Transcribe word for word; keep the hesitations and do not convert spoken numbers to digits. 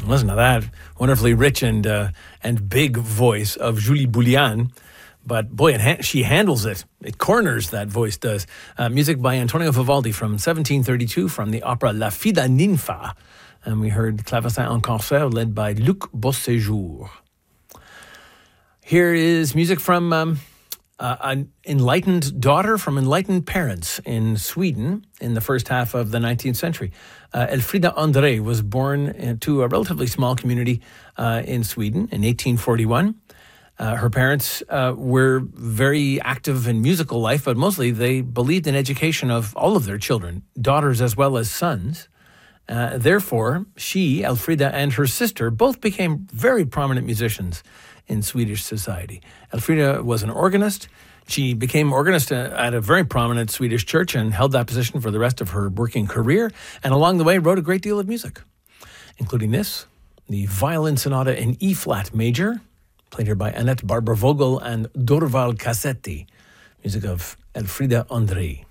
Listen to that wonderfully rich and uh, and big voice of Julie Boulian. But boy, it ha- she handles it. It corners, that voice does. Uh, music by Antonio Vivaldi from seventeen thirty-two from the opera La Fida Ninfa. And we heard Clavecin en concert led by Luc Beauséjour. Here is music from um, uh, an enlightened daughter from enlightened parents in Sweden in the first half of the nineteenth century. Uh, Elfrida André was born into a relatively small community uh, in Sweden in eighteen forty-one. Uh, her parents uh, were very active in musical life, but mostly they believed in education of all of their children, daughters as well as sons. Uh, therefore, she, Elfrida, and her sister both became very prominent musicians in Swedish society. Elfrida was an organist. She became organist at a very prominent Swedish church and held that position for the rest of her working career, and along the way wrote a great deal of music, including this, the Violin Sonata in E-flat major, played here by Annette Barber-Vogel and Dorval Cassetti, music of Elfrida André.